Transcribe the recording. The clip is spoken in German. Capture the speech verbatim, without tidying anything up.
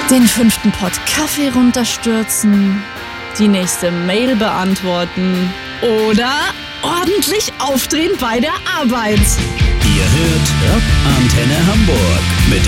Den fünften Pott Kaffee runterstürzen, die nächste Mail beantworten oder ordentlich aufdrehen bei der Arbeit. Ihr hört Antenne Hamburg mit